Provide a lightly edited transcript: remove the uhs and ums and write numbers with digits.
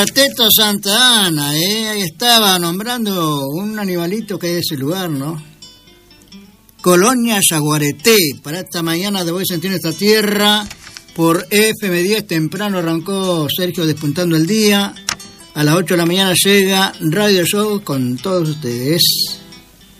Teto Santa Ana, ahí estaba nombrando un animalito que es ese lugar, ¿no? Colonia Yaguareté, para esta mañana de hoy sentir nuestra tierra, por FM10 temprano arrancó Sergio Despuntando el Día, a las 8 de la mañana llega Radio Show con todos ustedes.